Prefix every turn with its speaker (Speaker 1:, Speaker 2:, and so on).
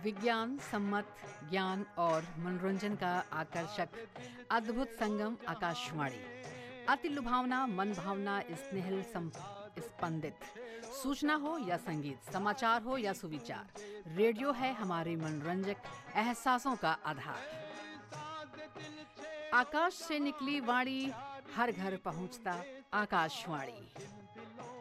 Speaker 1: विज्ञान, सम्मत ज्ञान और मनोरंजन का आकर्षक अद्भुत संगम आकाशवाणी। अति लुभावना, मन भावना, स्नेहिल स्पंदित। सूचना हो या संगीत, समाचार हो या सुविचार, रेडियो है हमारे मनोरंजक एहसासों का आधार। आकाश से निकली वाणी, हर घर पहुंचता आकाशवाणी।